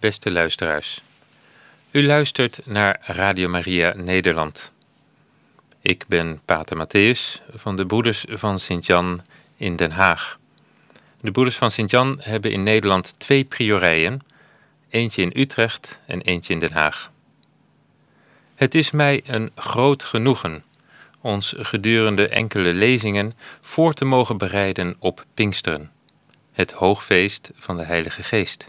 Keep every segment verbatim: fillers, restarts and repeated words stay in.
beste luisteraars. U luistert naar Radio Maria Nederland. Ik ben pater Matthäus van de Broeders van Sint-Jan in Den Haag. De Broeders van Sint-Jan hebben in Nederland twee priorijen, eentje in Utrecht en eentje in Den Haag. Het is mij een groot genoegen ons gedurende enkele lezingen voor te mogen bereiden op Pinksteren, het hoogfeest van de Heilige Geest.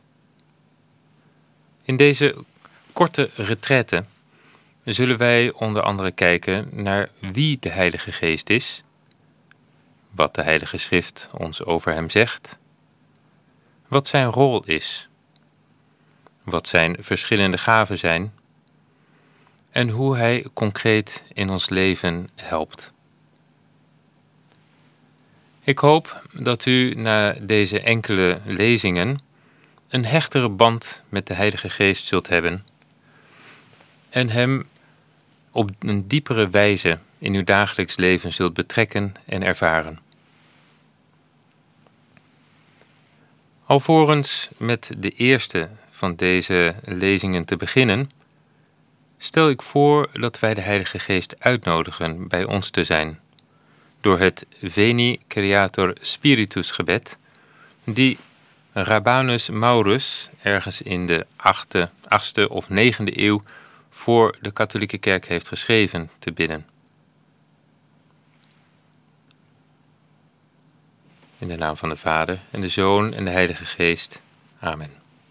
In deze korte retraite zullen wij onder andere kijken naar wie de Heilige Geest is, wat de Heilige Schrift ons over hem zegt, wat zijn rol is, wat zijn verschillende gaven zijn en hoe hij concreet in ons leven helpt. Ik hoop dat u na deze enkele lezingen een hechtere band met de Heilige Geest zult hebben en hem op een diepere wijze in uw dagelijks leven zult betrekken en ervaren. Alvorens met de eerste van deze lezingen te beginnen, stel ik voor dat wij de Heilige Geest uitnodigen bij ons te zijn, door het Veni Creator Spiritus gebed, die Rabanus Maurus ergens in de achtste, achtste of negende eeuw voor de katholieke kerk heeft geschreven, te bidden. In de naam van de Vader en de Zoon en de Heilige Geest. Amen.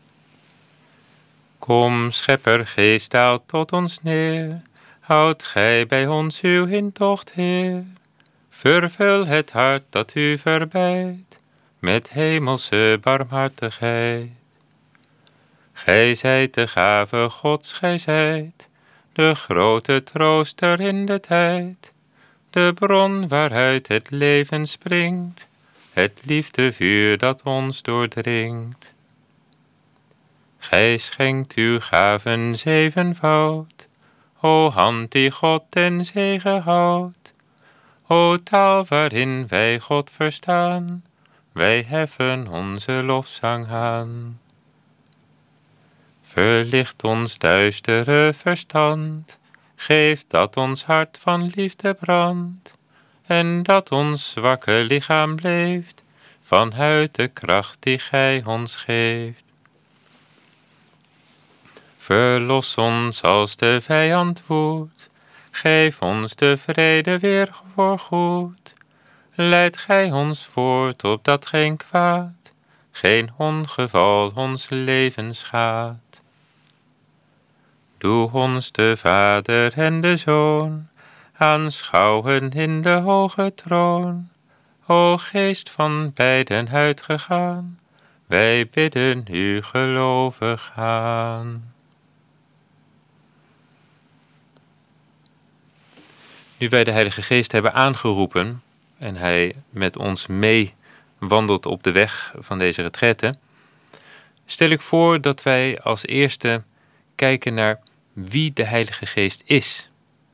Kom, Schepper, Geest, daalt tot ons neer. Houd gij bij ons uw intocht, Heer. Vervul het hart dat u verbijt met hemelse barmhartigheid. Gij zijt de gave Gods, gij zijt de grote trooster in de tijd, de bron waaruit het leven springt, het liefdevuur dat ons doordringt. Gij schenkt uw gaven zevenvoud, o hand die God ten zegen houdt. O taal waarin wij God verstaan, wij heffen onze lofzang aan. Verlicht ons duistere verstand, geef dat ons hart van liefde brandt, en dat ons zwakke lichaam leeft, vanuit de kracht die gij ons geeft. Verlos ons als de vijand woedt, geef ons de vrede weer voorgoed. Leid gij ons voort opdat geen kwaad, geen ongeval ons leven schaadt. Doe ons de Vader en de Zoon aanschouwen in de hoge troon. O Geest van beiden uitgegaan, wij bidden u gelovig aan. Nu wij de Heilige Geest hebben aangeroepen en hij met ons mee wandelt op de weg van deze retraite, stel ik voor dat wij als eerste kijken naar wie de Heilige Geest is.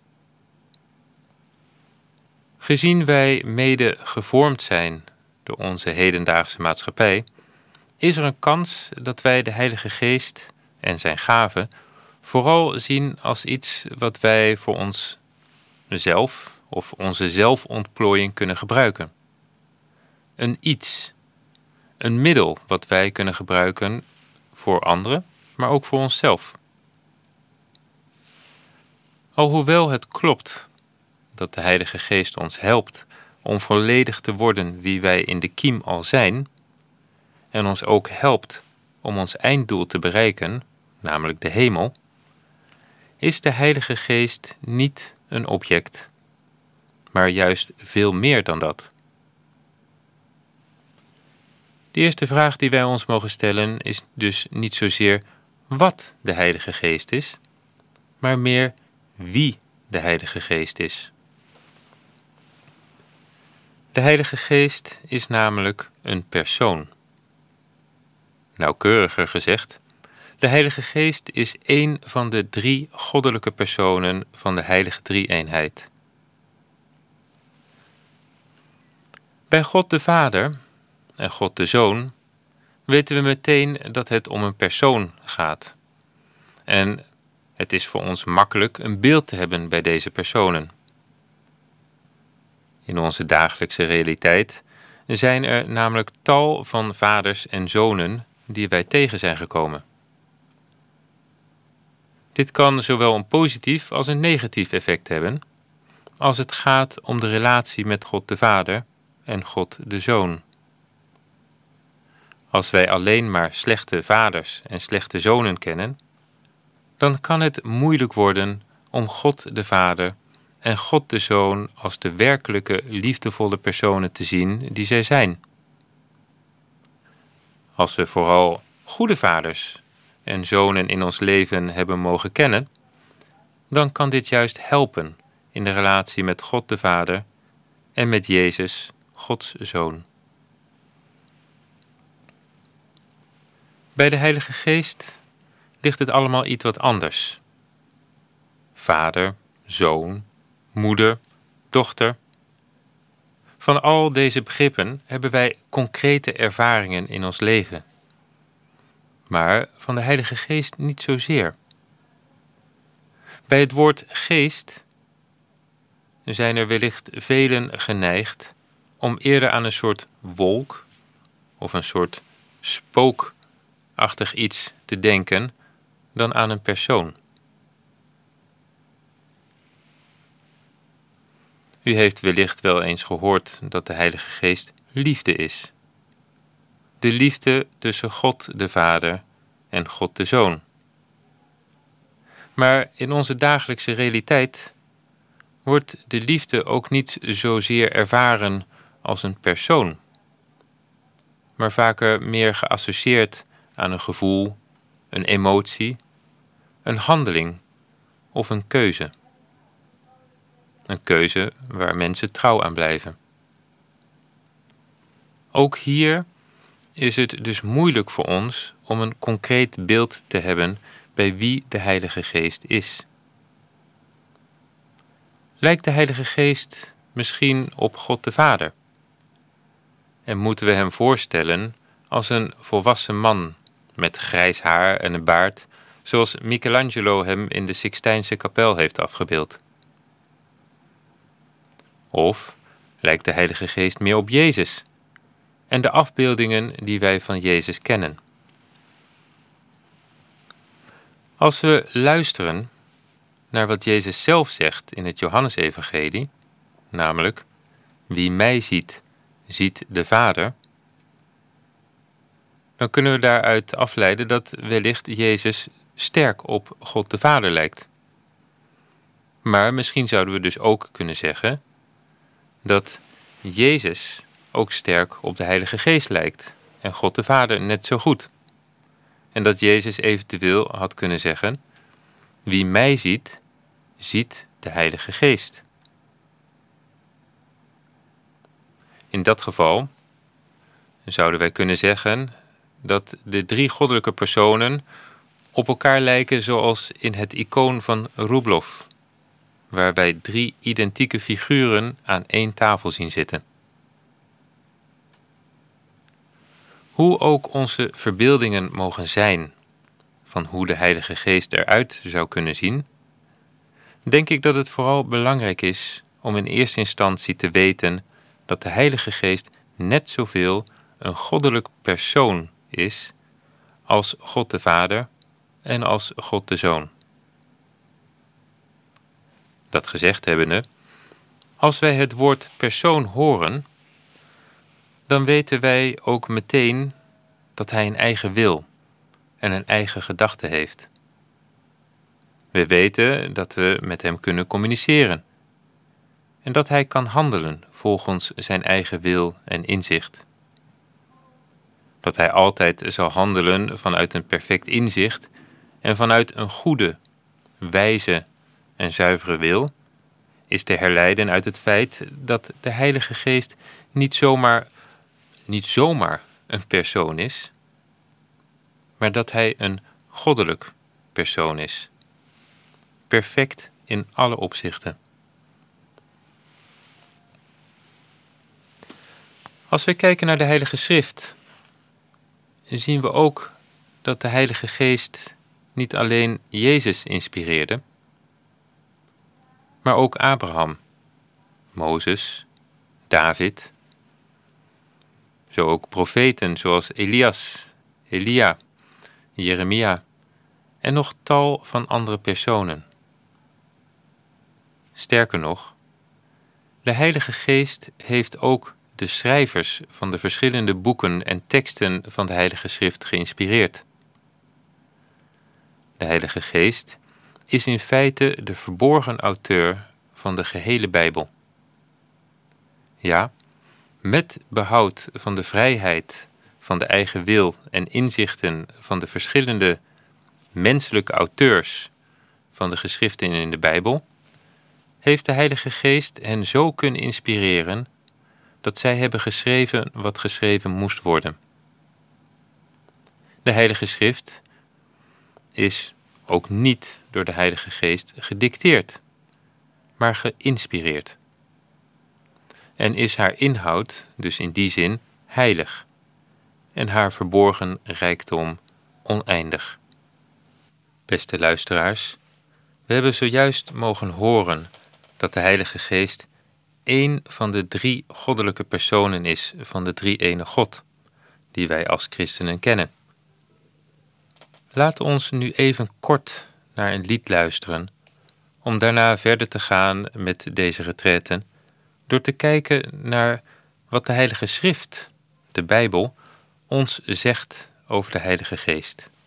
Gezien wij mede gevormd zijn door onze hedendaagse maatschappij, is er een kans dat wij de Heilige Geest en zijn gaven vooral zien als iets wat wij voor ons zelf of onze zelfontplooiing kunnen gebruiken. Een iets, een middel wat wij kunnen gebruiken voor anderen, maar ook voor onszelf. Alhoewel het klopt dat de Heilige Geest ons helpt om volledig te worden wie wij in de kiem al zijn, en ons ook helpt om ons einddoel te bereiken, namelijk de hemel, is de Heilige Geest niet een object, maar juist veel meer dan dat. De eerste vraag die wij ons mogen stellen is dus niet zozeer wat de Heilige Geest is, maar meer wie de Heilige Geest is. De Heilige Geest is namelijk een persoon. Nauwkeuriger gezegd, de Heilige Geest is één van de drie goddelijke personen van de heilige drie-eenheid. Bij God de Vader en God de Zoon weten we meteen dat het om een persoon gaat. En het is voor ons makkelijk een beeld te hebben bij deze personen. In onze dagelijkse realiteit zijn er namelijk tal van vaders en zonen die wij tegen zijn gekomen. Dit kan zowel een positief als een negatief effect hebben, als het gaat om de relatie met God de Vader en God de Zoon. Als wij alleen maar slechte vaders en slechte zonen kennen, dan kan het moeilijk worden om God de Vader en God de Zoon als de werkelijke liefdevolle personen te zien die zij zijn. Als we vooral goede vaders en zonen in ons leven hebben mogen kennen, dan kan dit juist helpen in de relatie met God de Vader en met Jezus, Gods Zoon. Bij de Heilige Geest ligt het allemaal iets wat anders. Vader, zoon, moeder, dochter. Van al deze begrippen hebben wij concrete ervaringen in ons leven. Maar van de Heilige Geest niet zozeer. Bij het woord geest zijn er wellicht velen geneigd om eerder aan een soort wolk of een soort spookachtig iets te denken dan aan een persoon. U heeft wellicht wel eens gehoord dat de Heilige Geest liefde is. De liefde tussen God de Vader en God de Zoon. Maar in onze dagelijkse realiteit wordt de liefde ook niet zozeer ervaren als een persoon, maar vaker meer geassocieerd aan een gevoel, een emotie, een handeling of een keuze. Een keuze waar mensen trouw aan blijven. Ook hier is het dus moeilijk voor ons om een concreet beeld te hebben bij wie de Heilige Geest is. Lijkt de Heilige Geest misschien op God de Vader? En moeten we hem voorstellen als een volwassen man met grijs haar en een baard, zoals Michelangelo hem in de Sixtijnse kapel heeft afgebeeld? Of lijkt de Heilige Geest meer op Jezus en de afbeeldingen die wij van Jezus kennen? Als we luisteren naar wat Jezus zelf zegt in het Johannesevangelie, namelijk: wie mij ziet, ziet de Vader, dan kunnen we daaruit afleiden dat wellicht Jezus sterk op God de Vader lijkt. Maar misschien zouden we dus ook kunnen zeggen dat Jezus ook sterk op de Heilige Geest lijkt en God de Vader net zo goed. En dat Jezus eventueel had kunnen zeggen: wie mij ziet, ziet de Heilige Geest. In dat geval zouden wij kunnen zeggen dat de drie goddelijke personen op elkaar lijken zoals in het icoon van Rubloff, waar wij drie identieke figuren aan één tafel zien zitten. Hoe ook onze verbeeldingen mogen zijn van hoe de Heilige Geest eruit zou kunnen zien, denk ik dat het vooral belangrijk is om in eerste instantie te weten dat de Heilige Geest net zoveel een goddelijk persoon is als God de Vader en als God de Zoon. Dat gezegd hebbende, als wij het woord persoon horen, dan weten wij ook meteen dat hij een eigen wil en een eigen gedachte heeft. We weten dat we met hem kunnen communiceren en dat hij kan handelen volgens zijn eigen wil en inzicht. Dat hij altijd zal handelen vanuit een perfect inzicht en vanuit een goede, wijze en zuivere wil, is te herleiden uit het feit dat de Heilige Geest niet zomaar, niet zomaar een persoon is, maar dat hij een goddelijk persoon is. Perfect in alle opzichten. Als we kijken naar de Heilige Schrift zien we ook dat de Heilige Geest niet alleen Jezus inspireerde, maar ook Abraham, Mozes, David, zo ook profeten zoals Elias, Elia, Jeremia en nog tal van andere personen. Sterker nog, de Heilige Geest heeft ook de schrijvers van de verschillende boeken en teksten van de Heilige Schrift geïnspireerd. De Heilige Geest is in feite de verborgen auteur van de gehele Bijbel. Ja, met behoud van de vrijheid van de eigen wil en inzichten van de verschillende menselijke auteurs van de geschriften in de Bijbel, heeft de Heilige Geest hen zo kunnen inspireren dat zij hebben geschreven wat geschreven moest worden. De Heilige Schrift is ook niet door de Heilige Geest gedicteerd, maar geïnspireerd. En is haar inhoud dus in die zin heilig en haar verborgen rijkdom oneindig. Beste luisteraars, we hebben zojuist mogen horen dat de Heilige Geest één van de drie goddelijke personen is van de drie-ene God, die wij als christenen kennen. Laat ons nu even kort naar een lied luisteren, om daarna verder te gaan met deze retraite, door te kijken naar wat de Heilige Schrift, de Bijbel, ons zegt over de Heilige Geest.